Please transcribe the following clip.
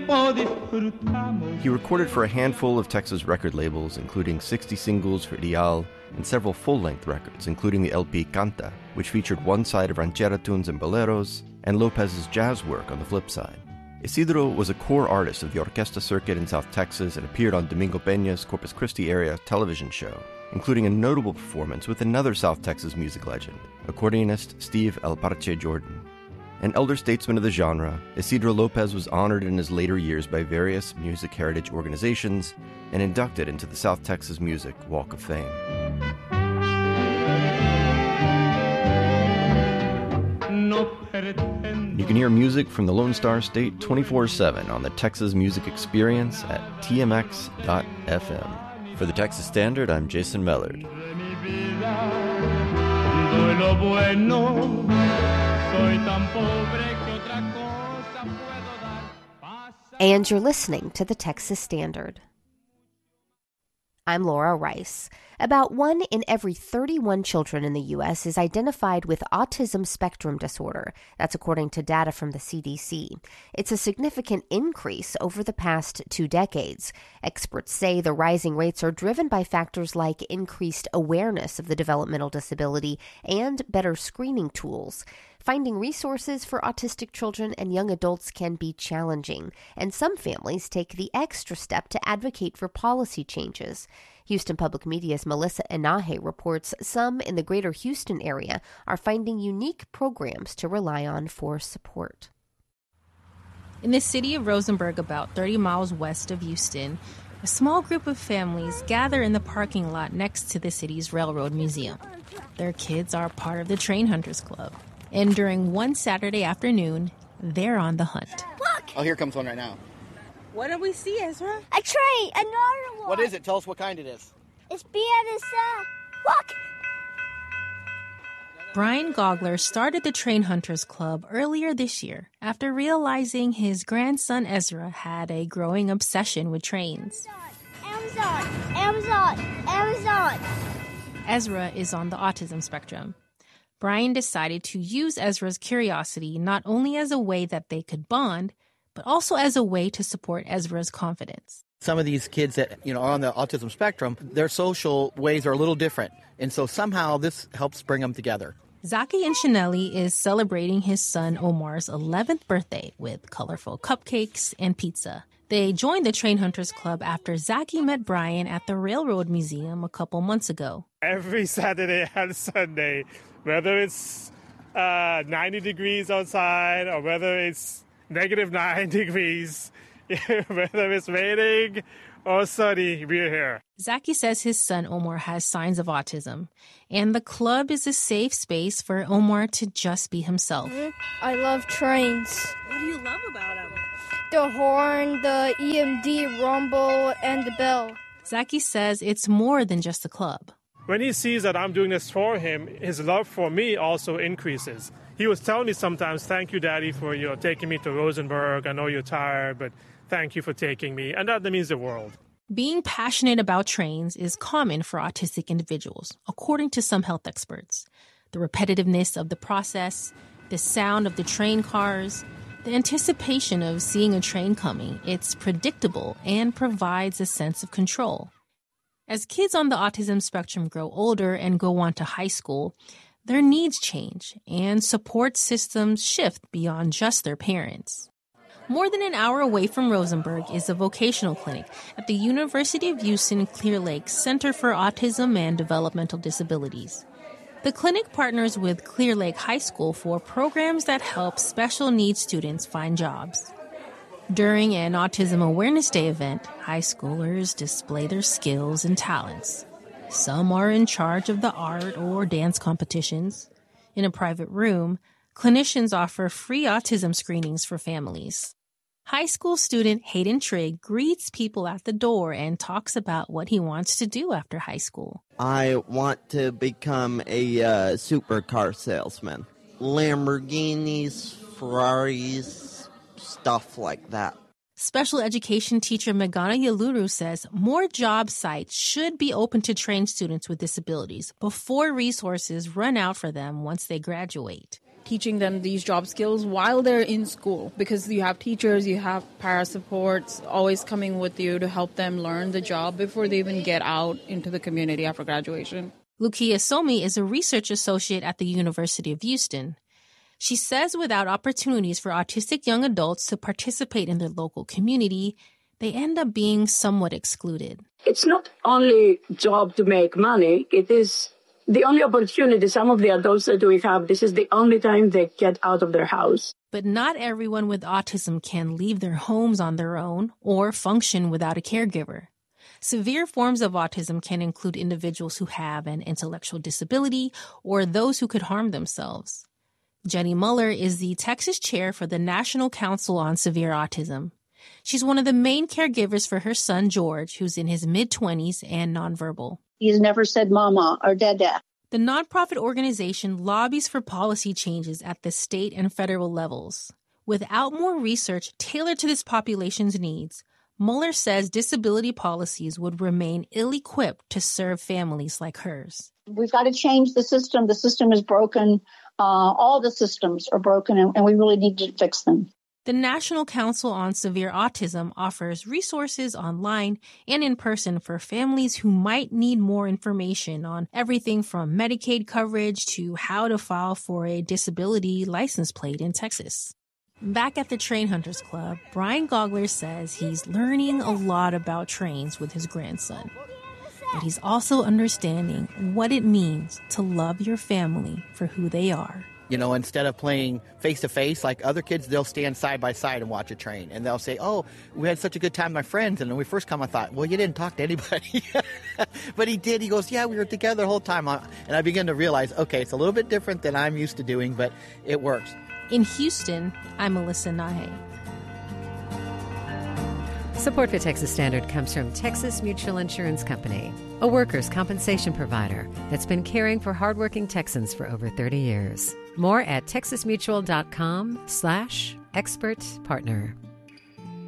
He recorded for a handful of Texas record labels, including 60 singles for Real and several full-length records, including the LP Canta, which featured one side of ranchera tunes and boleros, and Lopez's jazz work on the flip side. Isidro was a core artist of the orquesta circuit in South Texas and appeared on Domingo Peña's Corpus Christi area television show, including a notable performance with another South Texas music legend, accordionist Steve El Parche Jordan. An elder statesman of the genre, Isidro Lopez was honored in his later years by various music heritage organizations and inducted into the South Texas Music Walk of Fame. You can hear music from the Lone Star State 24/7 on the Texas Music Experience at tmx.fm. For the Texas Standard, I'm Jason Mellard. And you're listening to the Texas Standard. I'm Laura Rice. About 1 in every 31 children in the U.S. is identified with autism spectrum disorder. That's according to data from the CDC. It's a significant increase over the past 2 decades. Experts say the rising rates are driven by factors like increased awareness of the developmental disability and better screening tools. Finding resources for autistic children and young adults can be challenging, and some families take the extra step to advocate for policy changes. Houston Public Media's Melissa Enaje reports some in the greater Houston area are finding unique programs to rely on for support. In the city of Rosenberg, about 30 miles west of Houston, a small group of families gather in the parking lot next to the city's Railroad Museum. Their kids are part of the Train Hunters Club. And during one Saturday afternoon, they're on the hunt. Look! Oh, here comes one right now. What do we see, Ezra? A train! Another one! What is it? Tell us what kind it is. It's look! Brian Gogler started the Train Hunters Club earlier this year after realizing his grandson Ezra had a growing obsession with trains. Amazon! Ezra is on the autism spectrum. Brian decided to use Ezra's curiosity not only as a way that they could bond, but also as a way to support Ezra's confidence. Some of these kids that, are on the autism spectrum, their social ways are a little different. And so somehow this helps bring them together. Zaki Inchinelli is celebrating his son Omar's 11th birthday with colorful cupcakes and pizza. They joined the Train Hunters Club after Zaki met Brian at the Railroad Museum a couple months ago. Every Saturday and Sunday, whether it's 90 degrees outside or whether it's -9 degrees, whether it's raining or sunny, we're here. Zaki says his son Omar has signs of autism, and the club is a safe space for Omar to just be himself. I love trains. What do you love about them? The horn, the EMD rumble, and the bell. Zaki says it's more than just a club. When he sees that I'm doing this for him, his love for me also increases. He was telling me sometimes, thank you, Daddy, for taking me to Rosenberg. I know you're tired, but thank you for taking me. And that means the world. Being passionate about trains is common for autistic individuals, according to some health experts. The repetitiveness of the process, the sound of the train cars, the anticipation of seeing a train coming, it's predictable and provides a sense of control. As kids on the autism spectrum grow older and go on to high school, their needs change and support systems shift beyond just their parents. More than an hour away from Rosenberg is a vocational clinic at the University of Houston Clear Lake Center for Autism and Developmental Disabilities. The clinic partners with Clear Lake High School for programs that help special needs students find jobs. During an Autism Awareness Day event, high schoolers display their skills and talents. Some are in charge of the art or dance competitions. In a private room, clinicians offer free autism screenings for families. High school student Hayden Trigg greets people at the door and talks about what he wants to do after high school. I want to become a supercar salesman. Lamborghinis, Ferraris, stuff like that. Special education teacher Megana Yaluru says more job sites should be open to trained students with disabilities before resources run out for them once they graduate. teaching them these job skills while they're in school, because you have teachers, you have para supports always coming with you to help them learn the job before they even get out into the community after graduation. Lukia Somi is a research associate at the University of Houston. She says without opportunities for autistic young adults to participate in their local community, they end up being somewhat excluded. It's not only job to make money, it is the only opportunity. Some of the adults that we have, this is the only time they get out of their house. But not everyone with autism can leave their homes on their own or function without a caregiver. Severe forms of autism can include individuals who have an intellectual disability or those who could harm themselves. Jenny Muller is the Texas chair for the National Council on Severe Autism. She's one of the main caregivers for her son, George, who's in his mid-20s and nonverbal. He's never said mama or dada. The nonprofit organization lobbies for policy changes at the state and federal levels. Without more research tailored to this population's needs, Muller says disability policies would remain ill-equipped to serve families like hers. We've got to change the system. The system is broken. All the systems are broken, and we really need to fix them. The National Council on Severe Autism offers resources online and in person for families who might need more information on everything from Medicaid coverage to how to file for a disability license plate in Texas. Back at the Train Hunters Club, Brian Gogler says he's learning a lot about trains with his grandson. But he's also understanding what it means to love your family for who they are. You know, instead of playing face-to-face like other kids, they'll stand side by side and watch a train. And they'll say, oh, we had such a good time with my friends. And when we first come, I thought, well, you didn't talk to anybody. But he did. He goes, yeah, we were together the whole time. And I began to realize, okay, it's a little bit different than I'm used to doing, but it works. In Houston, I'm Melissa Nahe. Support for Texas Standard comes from Texas Mutual Insurance Company, a workers' compensation provider that's been caring for hardworking Texans for over 30 years. More at texasmutual.com/expert partner.